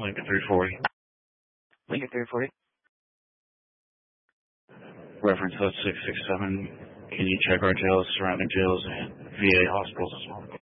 Lincoln 340. Lincoln 340. Reference code 667. Can you check our jails, surrounding jails, and VA hospitals as well?